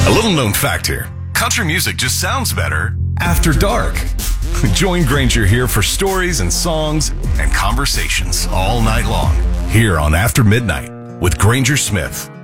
A little known fact here. Country music just sounds better after dark. Join Granger here for stories and songs and conversations all night long here on After Midnight with Granger Smith.